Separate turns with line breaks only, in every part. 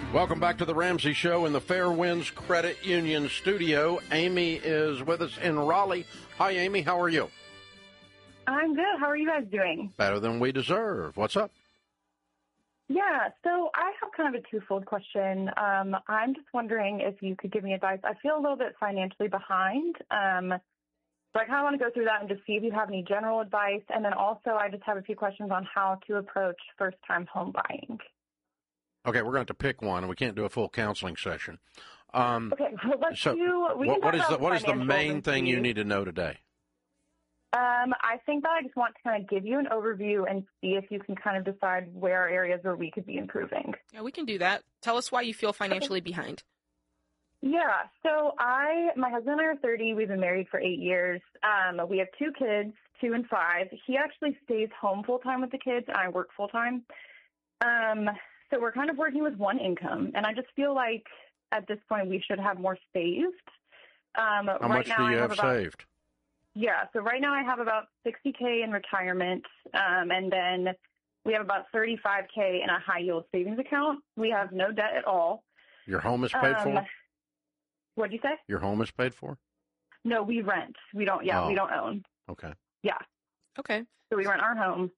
Welcome back to the Ramsey Show in the Fairwinds Credit Union studio. Amy is with us in Raleigh. Hi, Amy. How are you?
I'm good. How are you guys doing?
Better than we deserve. What's up?
Yeah, so I have kind of a twofold question. I'm just wondering if you could give me advice. I feel a little bit financially behind. So I kind of want to go through that and just see if you have any general advice. And then also I just have a few questions on how to approach first-time home buying.
Okay, we're going to have to pick one, and we can't do a full counseling session.
Okay, well, let's
so
do.
What is the main thing you need to know today?
I think that I just want to kind of give you an overview and see if you can kind of decide where are areas where we could be improving.
Yeah, we can do that. Tell us why you feel financially behind.
Yeah, so my husband and I are 30. We've been married for 8 years. We have 2 kids, 2 and 5. He actually stays home full-time with the kids, and I work full-time. So we're kind of working with one income, and I just feel like at this point we should have more saved.
How much do you have saved?
Yeah, so right now I have about $60K in retirement, and then we have about $35K in a high-yield savings account. We have no debt at all.
Your home is paid for?
What'd you say?
Your home is paid for?
No, we rent. We don't. Yeah, we don't own.
Okay.
Yeah.
Okay.
So we rent our home.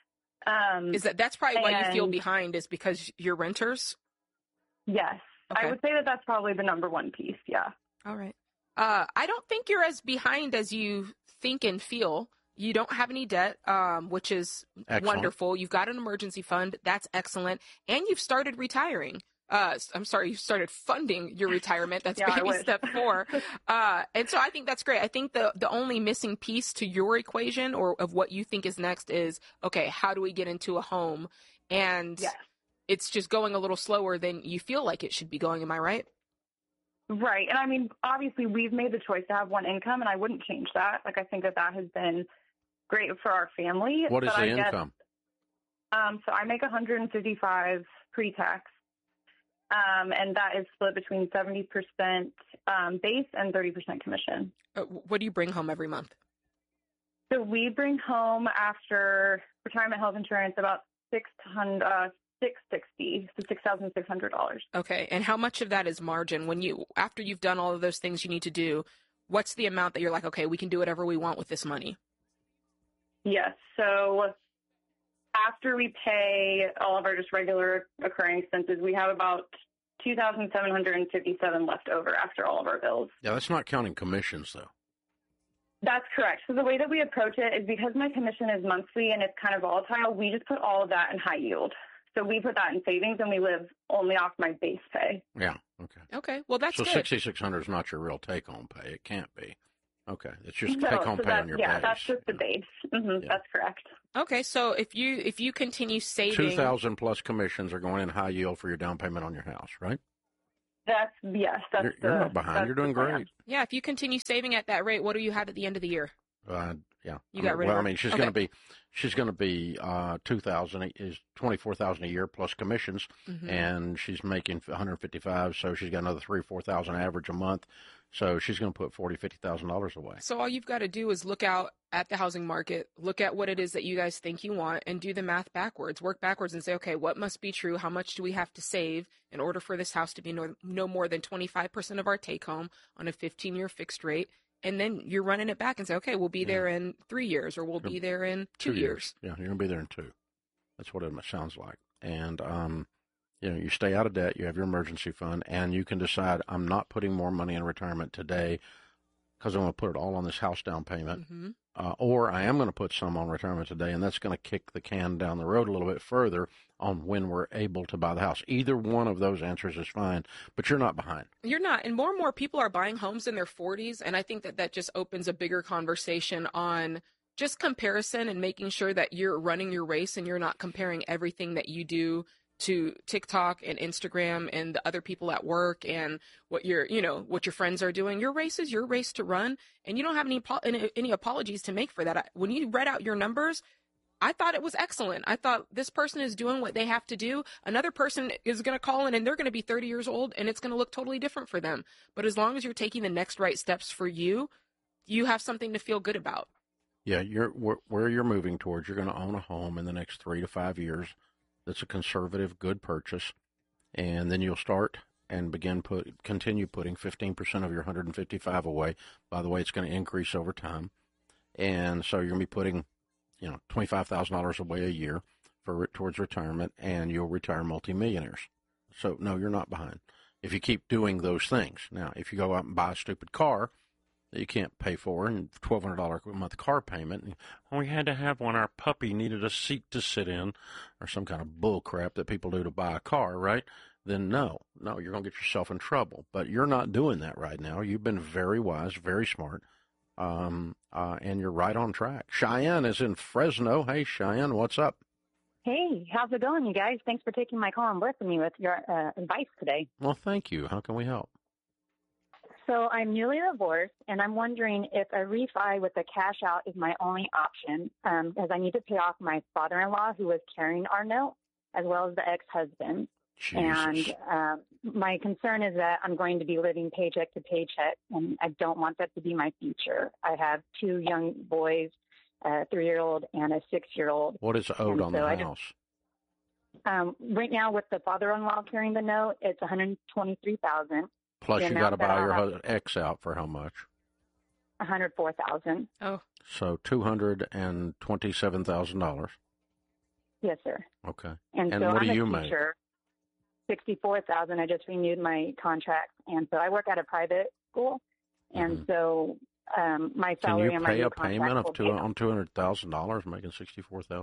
That's probably why you feel behind is because you're renters?
Yes. Okay. I would say that's probably the number one piece. Yeah.
All right. I don't think you're as behind as you think and feel. You don't have any debt, which is wonderful. You've got an emergency fund. That's excellent. And you've started retiring. I'm sorry, you started funding your retirement. That's baby step 4. And so I think that's great. I think the only missing piece to your equation or of what you think is next is, okay, how do we get into a home? And it's just going a little slower than you feel like it should be going. Am I right?
Right. And I mean, obviously we've made the choice to have one income and I wouldn't change that. Like, I think that has been great for our family.
What is the income?
So I make $155 pre-tax. And that is split between 70% base and 30% commission.
What do you bring home every month?
So we bring home after retirement health insurance about $660, so $6,600.
Okay, and how much of that is margin? After you've done all of those things you need to do, what's the amount that you're like, okay, we can do whatever we want with this money?
Yes, so after we pay all of our just regular occurring expenses, we have about $2,757 left over after all of our bills.
Yeah, that's not counting commissions, though.
That's correct. So the way that we approach it is because my commission is monthly and it's kind of volatile, we just put all of that in high yield. So we put that in savings and we live only off my base pay.
Yeah, okay.
Okay, well, that's
so
good.
So $6,600 is not your real take-home pay. It can't be. Okay, it's just take-home pay on your base.
Yeah, that's just the base. Mm-hmm, yeah. That's correct.
Okay, so if you continue saving,
$2,000 plus commissions are going in high yield for your down payment on your house, right?
You're
not behind. You're doing great.
Yeah, if you continue saving at that rate, what do you have at the end of the year?
Yeah,
you got rid of her.
I mean, she's going to be $2,000 is $24,000 a year plus commissions, and she's making $155, so she's got another $3,000 or $4,000 average a month. So she's going to put $40,000-$50,000 away.
So all you've got to do is look out at the housing market, look at what it is that you guys think you want, and do the math backwards. Work backwards and say, okay, what must be true? How much do we have to save in order for this house to be no more than 25% of our take home on a 15-year fixed rate? And then you're running it back and say, okay, we'll be there in 3 years, or we'll be there in 2 years.
Yeah, you're going to be there in 2. That's what it sounds like. And, you stay out of debt, you have your emergency fund, and you can decide, I'm not putting more money in retirement today because I'm going to put it all on this house down payment. Or I am going to put some on retirement today, and that's going to kick the can down the road a little bit further on when we're able to buy the house. Either one of those answers is fine, but you're not behind.
You're not. And more people are buying homes in their 40s, and I think that just opens a bigger conversation on just comparison and making sure that you're running your race and you're not comparing everything that you do to TikTok and Instagram and the other people at work and what your friends are doing. Your race is your race to run, and you don't have any apologies to make for that. When you read out your numbers, I thought it was excellent. I thought this person is doing what they have to do. Another person is going to call in and they're going to be 30 years old and it's going to look totally different for them. But as long as you're taking the next right steps for you, you have something to feel good about.
Yeah, where you're moving towards, you're going to own a home in the next 3 to 5 years. That's a conservative, good purchase. And then you'll start and continue putting 15% of your 155 away. By the way, it's going to increase over time. And so you're going to be putting, $25,000 away a year towards retirement, and you'll retire multimillionaires. So no, you're not behind if you keep doing those things. Now, if you go out and buy a stupid car that you can't pay for, and $1,200 a month car payment, and we had to have one, our puppy needed a seat to sit in, or some kind of bull crap that people do to buy a car, right? Then no, you're going to get yourself in trouble. But you're not doing that right now. You've been very wise, very smart, and you're right on track. Cheyenne is in Fresno. Hey, Cheyenne, what's up?
Hey, how's it going, you guys? Thanks for taking my call and blessing me with your advice today.
Well, thank you. How can we help?
So I'm newly divorced, and I'm wondering if a refi with a cash out is my only option, because I need to pay off my father-in-law who was carrying our note, as well as the ex-husband.
Jesus.
And my concern is that I'm going to be living paycheck to paycheck, and I don't want that to be my future. I have two young boys, a 3-year-old and a 6-year-old.
What is owed on the house?
Right now, with the father-in-law carrying the note, it's $123,000.
Plus, you got to buy your ex out for how much?
$104,000.
Oh,
so $227,000.
Yes, sir.
Okay.
And so
what
I'm
do you
a teacher, make? $64,000. I just renewed my contract, and so I work at a private school, and so my salary on my new contract. Can you pay a payment
on $200,000, making $64,000?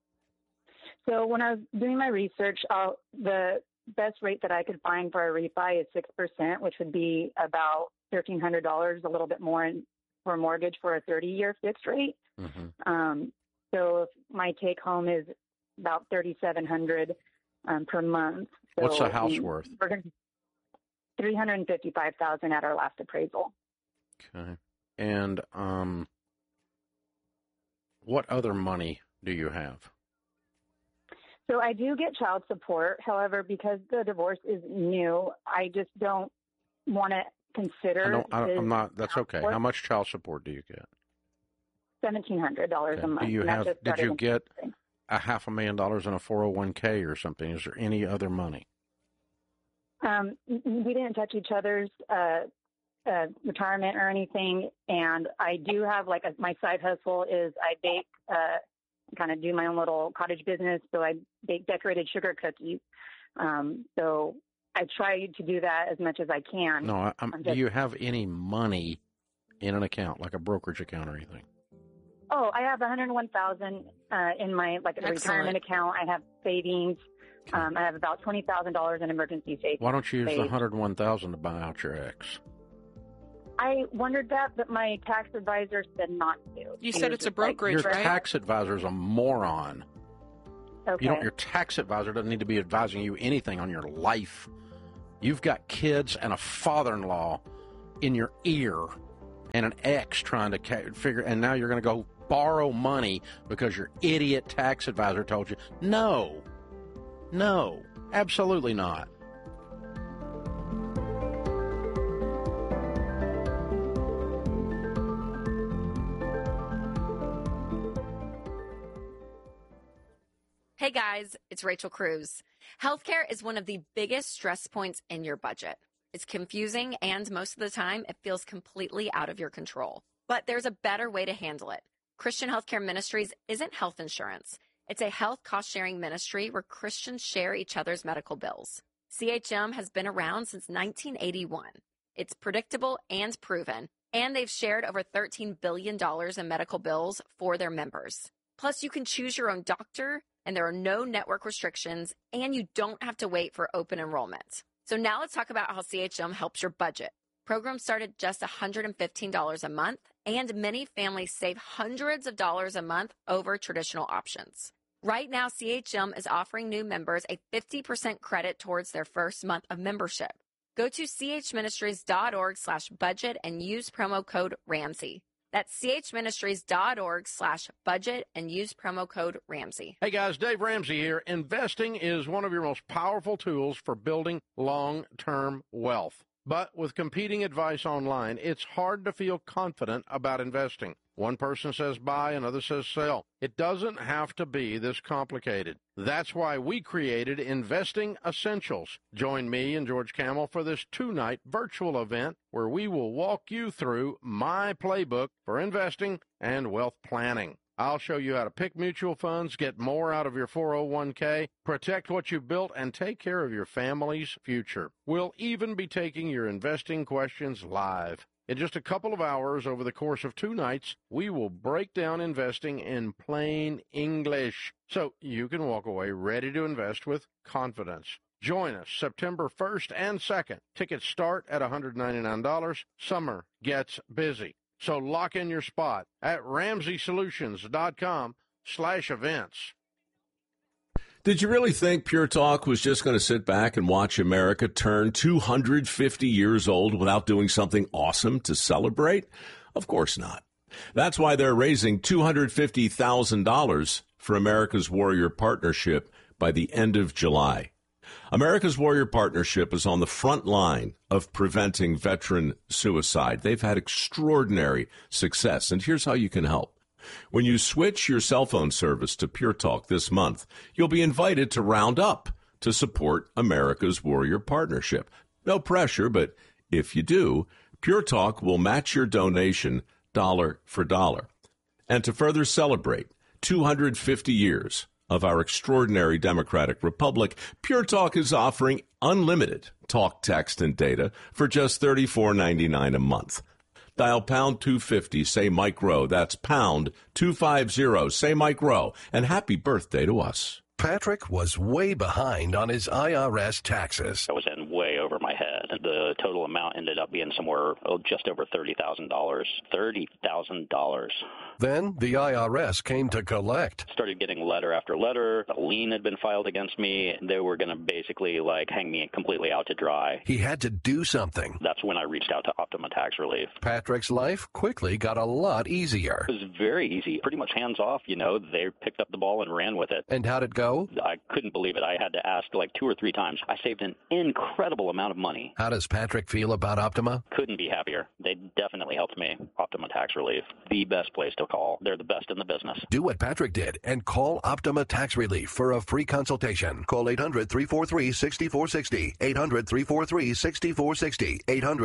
So when I was doing my research, the best rate that I could find for a refi is 6%, which would be about $1,300, a little bit more for a mortgage for a 30-year fixed rate.
Mm-hmm.
So if my take home is about $3,700 per month. So
what's the house worth?
We're going to $355,000 at our last appraisal.
Okay. And what other money do you have?
So I do get child support. However, because the divorce is new, I just don't want to consider.
I'm not. That's okay.
Support.
How much child support do you get?
$1,700 a month.
Do you did you get $500,000 in a 401k or something? Is there any other money?
We didn't touch each other's retirement or anything, and I do have my side hustle is I bake. Kind of do my own little cottage business, so I bake decorated sugar cookies. So I try to do that as much as I can.
No, do you have any money in an account, like a brokerage account or anything?
Oh, I have $101,000 in my retirement account. I have savings.
Okay.
I have about $20,000 in emergency savings.
Why don't you use the $101,000 to buy out your ex?
I wondered that, but my tax advisor said not to.
You said it's a brokerage,
right? Your
right?
tax advisor is a moron.
Okay.
Your tax advisor doesn't need to be advising you anything on your life. You've got kids and a father-in-law in your ear and an ex trying to figure, and now you're going to go borrow money because your idiot tax advisor told you. No, absolutely not.
Hey guys, it's Rachel Cruz. Healthcare is one of the biggest stress points in your budget. It's confusing and most of the time it feels completely out of your control. But there's a better way to handle it. Christian Healthcare Ministries isn't health insurance. It's a health cost-sharing ministry where Christians share each other's medical bills. CHM has been around since 1981. It's predictable and proven, and they've shared over $13 billion in medical bills for their members. Plus, you can choose your own doctor, and there are no network restrictions, and you don't have to wait for open enrollment. So now let's talk about how CHM helps your budget. Programs start at just $115 a month, and many families save hundreds of dollars a month over traditional options. Right now, CHM is offering new members a 50% credit towards their first month of membership. Go to chministries.org/budget and use promo code Ramsey. That's chministries.org/budget and use promo code Ramsey.
Hey guys, Dave Ramsey here. Investing is one of your most powerful tools for building long-term wealth. But with competing advice online, it's hard to feel confident about investing. One person says buy, another says sell. It doesn't have to be this complicated. That's why we created Investing Essentials. Join me and George Camel for this 2-night virtual event where we will walk you through my playbook for investing and wealth planning. I'll show you how to pick mutual funds, get more out of your 401k, protect what you built, and take care of your family's future. We'll even be taking your investing questions live. In just a couple of hours over the course of 2 nights, we will break down investing in plain English so you can walk away ready to invest with confidence. Join us September 1st and 2nd. Tickets start at $199. Summer gets busy. So lock in your spot at RamseySolutions.com/events.
Did you really think Pure Talk was just going to sit back and watch America turn 250 years old without doing something awesome to celebrate? Of course not. That's why they're raising $250,000 for America's Warrior Partnership by the end of July. America's Warrior Partnership is on the front line of preventing veteran suicide. They've had extraordinary success, and here's how you can help. When you switch your cell phone service to Pure Talk this month, you'll be invited to round up to support America's Warrior Partnership. No pressure, but if you do, Pure Talk will match your donation dollar for dollar. And to further celebrate 250 years of our extraordinary democratic republic, Pure Talk is offering unlimited talk, text, and data for just $34.99 a month. Dial pound 250, say Mike Rowe. That's pound 250, say Mike Rowe. And happy birthday to us.
Patrick was way behind on his IRS taxes.
I was in way over my head. The total amount ended up being somewhere just over $30,000. $30,000.
Then the IRS came to collect.
Started getting letter after letter. A lien had been filed against me. They were going to basically hang me completely out to dry.
He had to do something.
That's when I reached out to Optima Tax Relief.
Patrick's life quickly got a lot easier.
It was very easy. Pretty much hands off, They picked up the ball and ran with it.
And how'd it go?
I couldn't believe it. I had to ask 2 or 3 times. I saved an incredible amount of money.
How does Patrick feel about Optima?
Couldn't be happier. They definitely helped me. Optima Tax Relief, the best place to call. They're the best in the business.
Do what Patrick did and call Optima Tax Relief for a free consultation. Call 800-343-6460. 800-343-6460.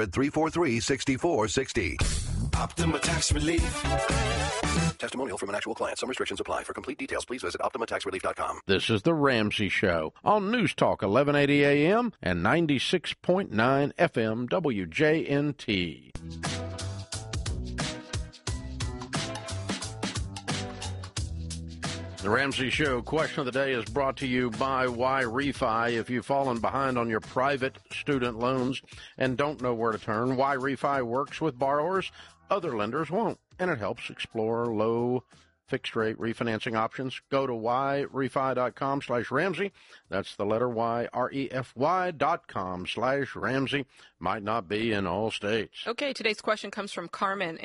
800-343-6460.
Optima Tax Relief.
Testimonial from an actual client. Some restrictions apply. For complete details, please visit OptimaTaxRelief.com.
This is The Ramsey Show on News Talk 1180 AM and 96.9 FM WJNT. The Ramsey Show question of the day is brought to you by YRefi. If you've fallen behind on your private student loans and don't know where to turn, YRefi works with borrowers other lenders won't, and it helps explore low fixed rate refinancing options. Go to YRefi.com/Ramsey. That's the letter Y, REFY.com/Ramsey. Might not be in all states.
Okay, today's question comes from Carmen.